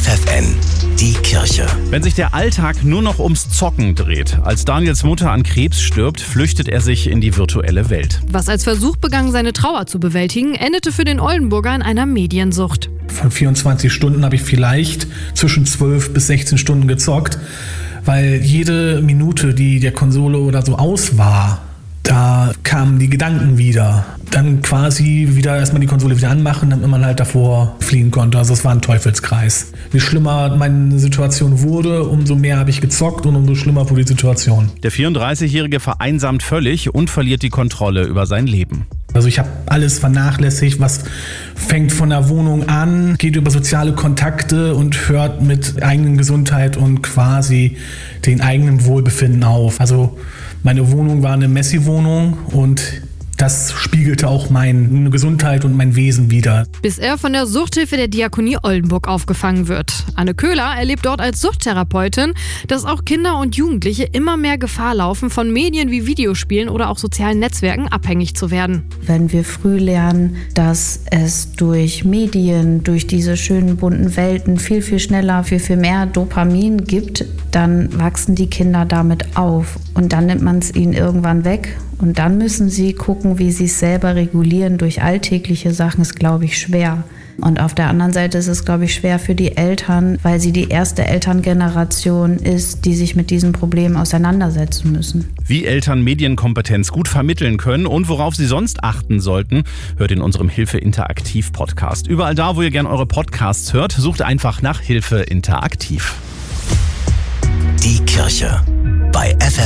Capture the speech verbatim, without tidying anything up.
F F N, die Kirche. Wenn sich der Alltag nur noch ums Zocken dreht, als Daniels Mutter an Krebs stirbt, flüchtet er sich in die virtuelle Welt. Was als Versuch begann, seine Trauer zu bewältigen, endete für den Oldenburger in einer Mediensucht. Von vierundzwanzig Stunden habe ich vielleicht zwischen zwölf bis sechzehn Stunden gezockt, weil jede Minute, die der Konsole oder so aus war, da kamen die Gedanken wieder. Dann quasi wieder erstmal die Konsole wieder anmachen, damit man halt davor fliehen konnte. Also es war ein Teufelskreis. Je schlimmer meine Situation wurde, umso mehr habe ich gezockt und umso schlimmer wurde die Situation. Der vierunddreißigjährige vereinsamt völlig und verliert die Kontrolle über sein Leben. Also ich habe alles vernachlässigt, was fängt von der Wohnung an, geht über soziale Kontakte und hört mit eigenen Gesundheit und quasi den eigenen Wohlbefinden auf. Also meine Wohnung war eine Messi-Wohnung und das spiegelte auch meine Gesundheit und mein Wesen wider. Bis er von der Suchthilfe der Diakonie Oldenburg aufgefangen wird. Anne Köhler erlebt dort als Suchttherapeutin, dass auch Kinder und Jugendliche immer mehr Gefahr laufen, von Medien wie Videospielen oder auch sozialen Netzwerken abhängig zu werden. Wenn wir früh lernen, dass es durch Medien, durch diese schönen bunten Welten viel, viel schneller, viel, viel mehr Dopamin gibt, dann wachsen die Kinder damit auf. Und dann nimmt man es ihnen irgendwann weg. Und dann müssen sie gucken, wie sie es selber regulieren durch alltägliche Sachen, ist, glaube ich, schwer. Und auf der anderen Seite ist es, glaube ich, schwer für die Eltern, weil sie die erste Elterngeneration ist, die sich mit diesen Problemen auseinandersetzen müssen. Wie Eltern Medienkompetenz gut vermitteln können und worauf sie sonst achten sollten, hört in unserem Hilfe Interaktiv Podcast. Überall da, wo ihr gerne eure Podcasts hört, sucht einfach nach Hilfe Interaktiv. Die Kirche bei F F N.